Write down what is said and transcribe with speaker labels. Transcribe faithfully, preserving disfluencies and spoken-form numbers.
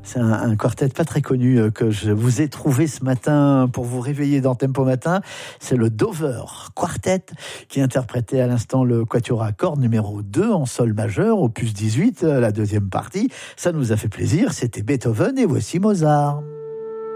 Speaker 1: C'est un, un quartet pas très connu euh, que je vous ai trouvé ce matin pour vous réveiller dans Tempo Matin. C'est le Dover Quartet qui interprétait à l'instant le quatuor à cordes numéro deux en sol majeur, opus dix-huit, la deuxième partie. Ça nous a fait plaisir, c'était Beethoven et voici Mozart.